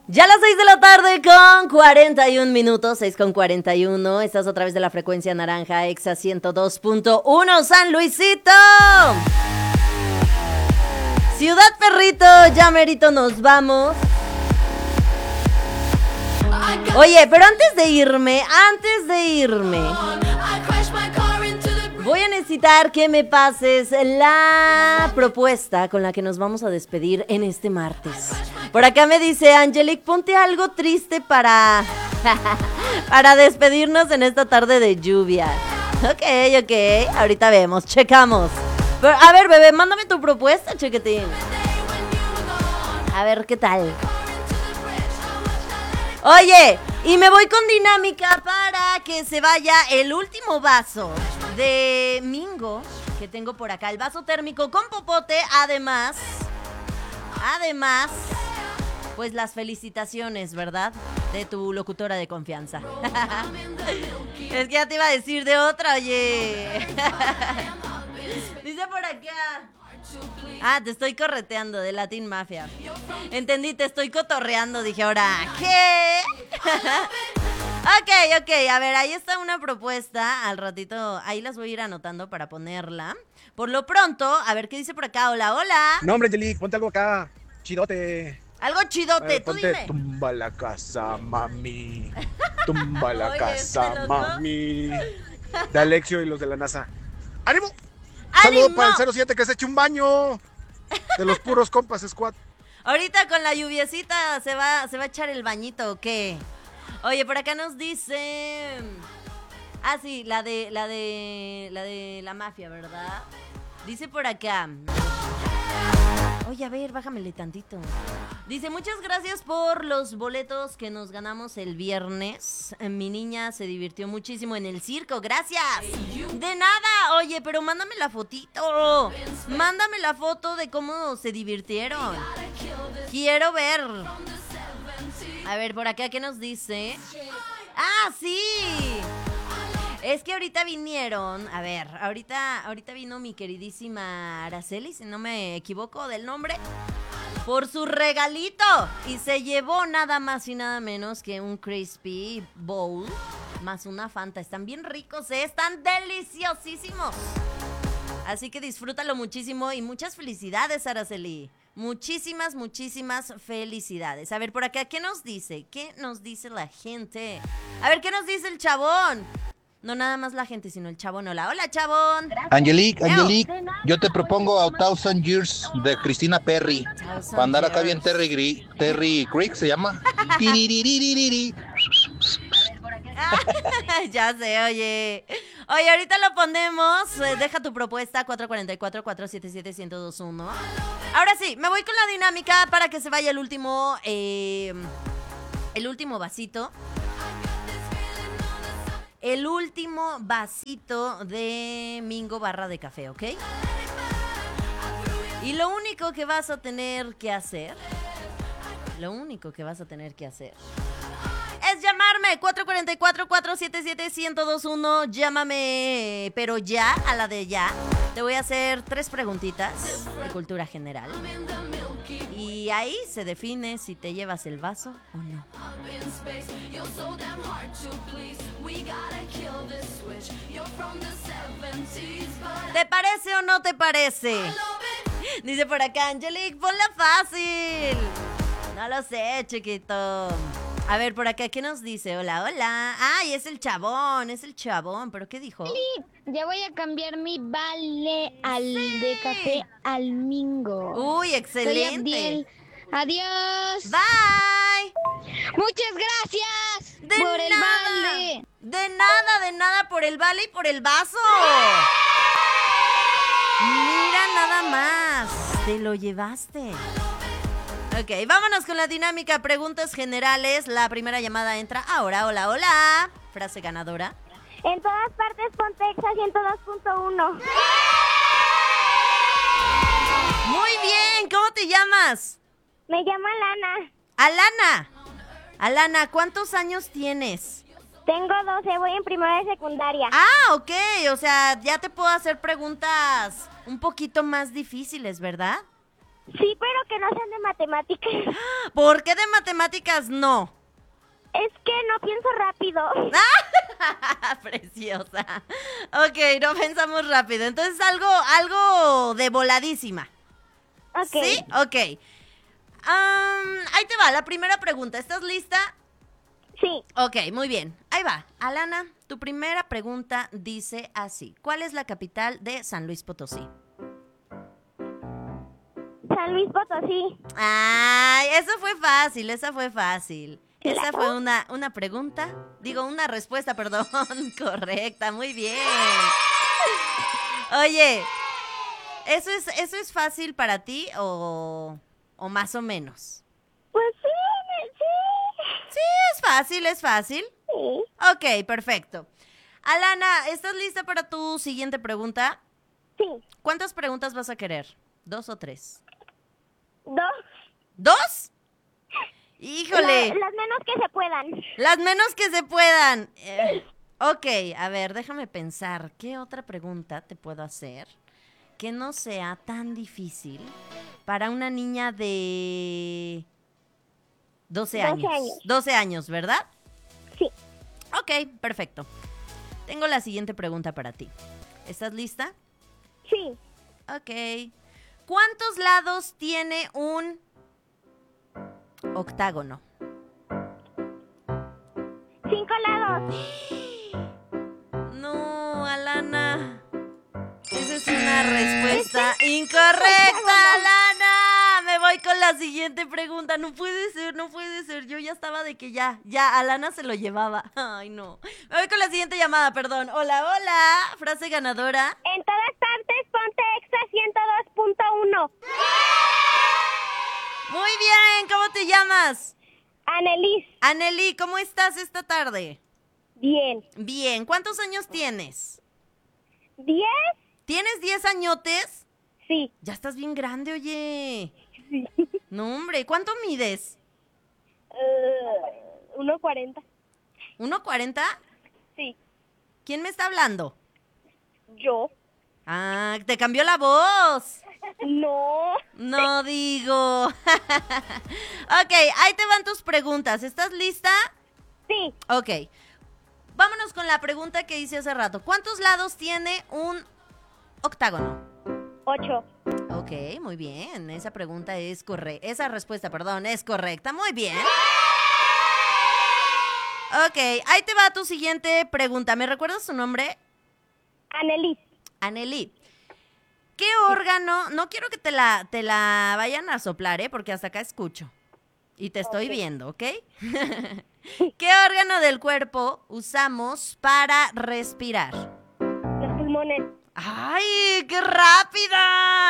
Ya a las 6 de la tarde con 41 minutos, 6 con 41. Estás a través de la frecuencia naranja, Exa 102.1, San Luisito. Ciudad Perrito, ya merito nos vamos. Oye, pero antes de irme, voy a necesitar que me pases la propuesta con la que nos vamos a despedir en este martes. Por acá me dice Angelique, ponte algo triste para despedirnos en esta tarde de lluvia. Ok, ahorita vemos, checamos. Pero, a ver, bebé, mándame tu propuesta, chequetín. A ver, ¿qué tal? Oye, y me voy con dinámica para que se vaya el último vaso de Mingo que tengo por acá. El vaso térmico con popote, además, pues las felicitaciones, ¿verdad? De tu locutora de confianza. Es que ya te iba a decir de otra, oye. Dice por acá. Te estoy correteando de Latin Mafia. Entendí, te estoy cotorreando. Dije, ahora, ¿qué? Ok, a ver, ahí está una propuesta. Al ratito, ahí las voy a ir anotando para ponerla. Por lo pronto, a ver, ¿qué dice por acá? Hola. No, hombre, Angelique, ponte algo acá, chidote. Algo chidote, tú ponte, dime. tumba la casa, mami. Tumba la Oye, casa, ¿los mami. De Alexio y los de la NASA. ¡Ánimo! ¡Ánimo! Saludo para el 07 que se eche un baño. De los puros compas Squad. Ahorita con la lluviecita se va a echar el bañito, ¿o qué? Oye, por acá nos dice... sí, la de la mafia, ¿verdad? Dice por acá... Oye, a ver, bájamele tantito. Dice, muchas gracias por los boletos que nos ganamos el viernes. Mi niña se divirtió muchísimo en el circo, gracias. De nada, oye, pero mándame la fotito. Mándame la foto de cómo se divirtieron. Quiero ver. A ver, por acá, ¿qué nos dice? Sí. Es que ahorita vinieron, a ver, ahorita vino mi queridísima Araceli, si no me equivoco del nombre, por su regalito. Y se llevó nada más y nada menos que un Crispy Bowl más una Fanta. Están bien ricos, están deliciosísimos. Así que disfrútalo muchísimo y muchas felicidades, Araceli. Muchísimas felicidades. A ver, por acá, ¿qué nos dice? ¿Qué nos dice la gente? A ver, ¿qué nos dice el chabón? No nada más la gente, sino el chabón. Hola, chabón. Angelique, yo te propongo a Thousand Years de Christina Perry. Para andar acá bien Terry Creek se llama. Ya sé, oye. Oye, ahorita lo ponemos. Deja tu propuesta 444-477-1021. Ahora sí, me voy con la dinámica para que se vaya el último vasito. El último vasito de Mingo barra de café, ¿ok? Y lo único que vas a tener que hacer es llamarme 444-477-1021. Llámame, pero ya, a la de ya. Te voy a hacer 3 preguntitas de cultura general. Y ahí se define si te llevas el vaso o no. ¿Te parece o no te parece? Dice por acá, Angelique, ponla fácil. No lo sé, chiquito. A ver, por acá, ¿qué nos dice? Hola. Ay, es el chabón, ¿pero qué dijo? Sí, ya voy a cambiar mi vale de café al Mingo. Uy, excelente. Adiós. Bye. Muchas gracias De por el nada. vale. De nada por el vale y por el vaso. Mira nada más. Te lo llevaste. Ok, vámonos con la dinámica. Preguntas generales. La primera llamada entra ahora. Hola. Frase ganadora. En todas partes ponte Exa 102.1. Muy bien, ¿cómo te llamas? Me llamo Alana. Alana, ¿cuántos años tienes? Tengo 12, voy en primera de secundaria. Ok, o sea, ya te puedo hacer preguntas un poquito más difíciles, ¿verdad? Sí, pero que no sean de matemáticas. ¿Por qué de matemáticas no? Es que no pienso rápido. Preciosa. Ok, no pensamos rápido. Entonces algo de voladísima. Ok. ¿Sí? Ok. Ahí te va, la primera pregunta. ¿Estás lista? Sí. Ok, muy bien. Ahí va. Alana, tu primera pregunta dice así. ¿Cuál es la capital de San Luis Potosí? San Luis Potosí. Ay, esa fue fácil, esa fue fácil. Esa Claro. fue una pregunta, digo, una respuesta, perdón, correcta, muy bien. Oye, ¿eso es fácil para ti o más o menos? Pues sí, Sí, es fácil, es fácil. sí. Ok, perfecto. Alana, ¿estás lista para tu siguiente pregunta? Sí. ¿Cuántas preguntas vas a querer? ¿2 o 3? 2. ¿2? Híjole. Las menos que se puedan. Las menos que se puedan. Ok, a ver, déjame pensar. ¿Qué otra pregunta te puedo hacer que no sea tan difícil para una niña de 12 años? 12 años. 12 años, ¿verdad? Sí. Ok, perfecto. Tengo la siguiente pregunta para ti. ¿Estás lista? Sí. Ok. ¿Cuántos lados tiene un octágono? 5 lados. No, Alana. Esa es una respuesta incorrecta, Alana. Me voy con la siguiente pregunta. No puede ser, no puede ser. Yo ya estaba de que ya, Alana se lo llevaba. Ay, no. Me voy con la siguiente llamada, perdón. Hola, hola. Frase ganadora. En todas partes, ponte Exa 102.1. Muy bien, ¿cómo te llamas? Anelis. Aneli, ¿cómo estás esta tarde? Bien. Bien, ¿cuántos años tienes? 10. ¿Tienes 10 añotes? Sí. Ya estás bien grande, oye. Sí. No, hombre, ¿cuánto mides? 1.40. ¿1.40? Sí. ¿Quién me está hablando? Yo. Ah, te cambió la voz. No. No digo. Ok, ahí te van tus preguntas. ¿Estás lista? Sí. Ok. Vámonos con la pregunta que hice hace rato. ¿Cuántos lados tiene un octágono? 8. Ok, muy bien. Esa pregunta es correcta. Esa respuesta, perdón, es correcta. Muy bien. Ok, ahí te va tu siguiente pregunta. ¿Me recuerdas tu nombre? Anelis. Aneli. ¿Qué órgano? No quiero que te la vayan a soplar, porque hasta acá escucho. Y te estoy viendo, ¿ok? ¿Qué órgano del cuerpo usamos para respirar? Los pulmones. ¡Ay, qué rápida!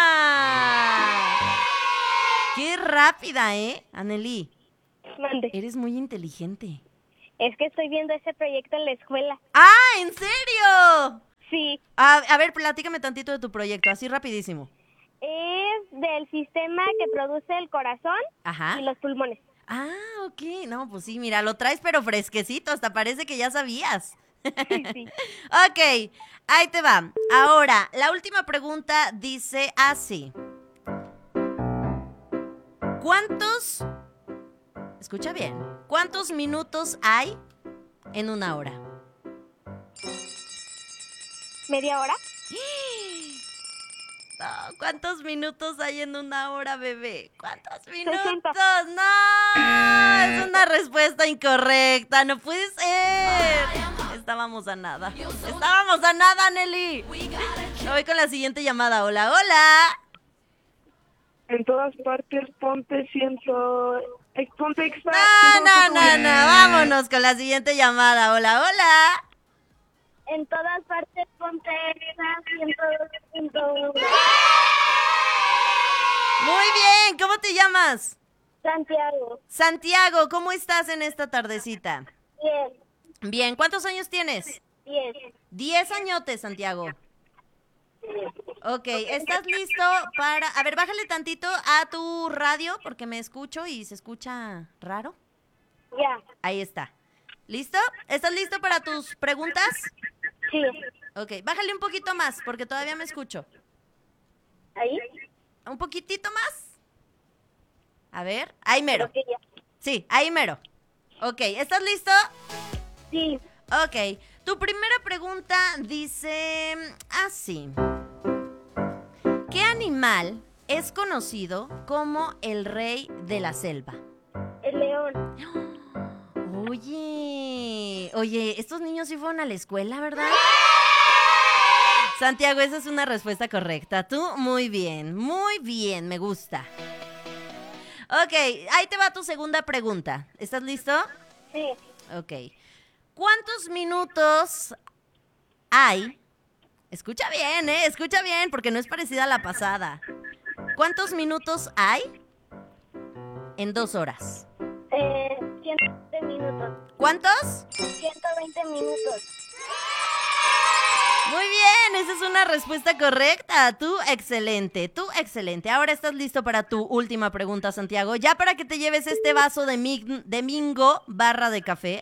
¡Qué rápida, Aneli! Mande. Eres muy inteligente. Es que estoy viendo ese proyecto en la escuela. ¡Ah, en serio! Sí. A ver, platícame tantito de tu proyecto, así rapidísimo. Es del sistema que produce el corazón Ajá. y los pulmones. Ah, ok. No, pues sí, mira, lo traes pero fresquecito, hasta parece que ya sabías. Sí. Ok, ahí te va. Ahora, la última pregunta dice así. Escucha bien, ¿cuántos minutos hay en una hora? ¿Media hora? No, ¿cuántos minutos hay en una hora, bebé? ¿Cuántos minutos? 60. ¡No! Es una respuesta incorrecta. ¡No puede ser! Estábamos a nada. Estábamos a nada, Nelly. Me voy con la siguiente llamada. Hola, hola. En todas partes, ponte Exa. No. Vámonos con la siguiente llamada. Hola, hola. En todas partes, ponte Exa 102.1. Muy bien. ¿Cómo te llamas? Santiago. Santiago, ¿cómo estás en esta tardecita? Bien. Bien. ¿Cuántos años tienes? 10. 10 añotes, Santiago. Ok, ¿estás listo para...? A ver, bájale tantito a tu radio porque me escucho y se escucha raro. Ya. Ahí está. ¿Listo? ¿Estás listo para tus preguntas? Sí. Ok, bájale un poquito más porque todavía me escucho. ¿Ahí? ¿Un poquitito más? A ver, ahí mero. Creo que ya. Sí, ahí mero. Ok, ¿estás listo? Sí. Ok, tu primera pregunta dice así. ¿Qué animal es conocido como el rey de la selva? El león. Oye, estos niños sí fueron a la escuela, ¿verdad? Santiago, esa es una respuesta correcta. Tú, muy bien, me gusta. Ok, ahí te va tu segunda pregunta. ¿Estás listo? Sí. Ok. ¿Cuántos minutos hay? Escucha bien, porque no es parecida a la pasada. ¿Cuántos minutos hay en 2 horas? 120 minutos. ¿Cuántos? 120 minutos. Muy bien, esa es una respuesta correcta. Tú, excelente. Ahora estás listo para tu última pregunta, Santiago. Ya para que te lleves este vaso de Mingo barra de café.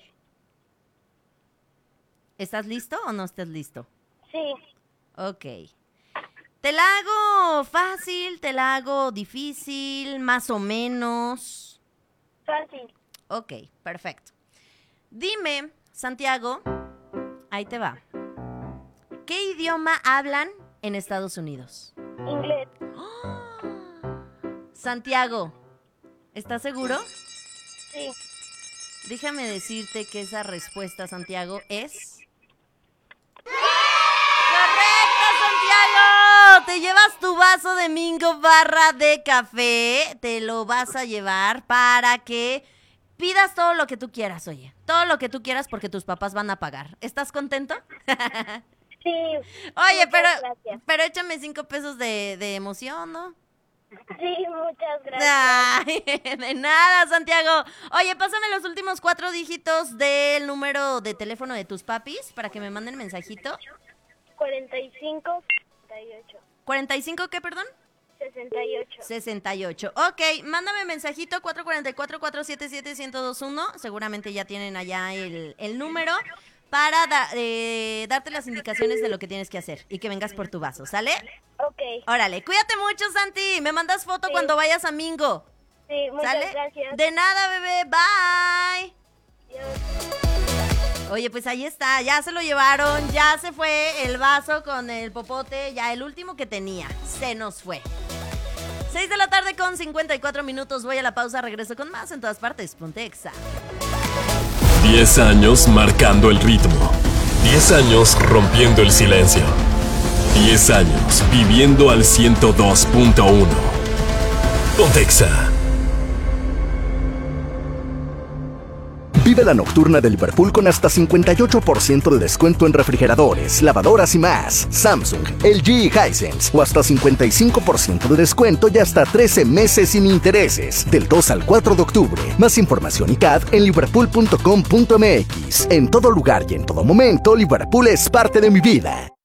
¿Estás listo o no estás listo? Sí. Ok. ¿Te la hago fácil? ¿Te la hago difícil? ¿Más o menos? Fácil. Ok, perfecto. Dime, Santiago, ahí te va. ¿Qué idioma hablan en Estados Unidos? Inglés. Santiago, ¿estás seguro? Sí. Déjame decirte que esa respuesta, Santiago, es... ¡correcta, Santiago! Te llevas tu vaso de Mingo barra de café. Te lo vas a llevar para que pidas todo lo que tú quieras, oye. Todo lo que tú quieras porque tus papás van a pagar. ¿Estás contento? Sí. Oye, Muchas gracias. pero échame 5 pesos de emoción, ¿no? Sí, muchas gracias. Ay, de nada, Santiago. Oye, pásame los últimos 4 dígitos del número de teléfono de tus papis para que me manden mensajito. 45, 68. ¿45 qué, perdón? 68. 68. Ok, mándame mensajito 444-477-1021. Seguramente ya tienen allá el número para darte las indicaciones de lo que tienes que hacer y que vengas por tu vaso, ¿sale? Ok. Órale, cuídate mucho, Santi. Me mandas foto cuando vayas a Mingo. Sí, muchas ¿Sale? gracias. De nada, bebé. Bye. Adiós. Oye, pues ahí está, ya se lo llevaron, ya se fue el vaso con el popote, ya el último que tenía, se nos fue. 6 de la tarde con 54 minutos, voy a la pausa, regreso con más en todas partes, Ponte Exa. 10 años marcando el ritmo, 10 años rompiendo el silencio, 10 años viviendo al 102.1. Ponte Exa. Vive la nocturna de Liverpool con hasta 58% de descuento en refrigeradores, lavadoras y más. Samsung, LG y Hisense. O hasta 55% de descuento y hasta 13 meses sin intereses. Del 2 al 4 de octubre. Más información y CAD en liverpool.com.mx. En todo lugar y en todo momento, Liverpool es parte de mi vida.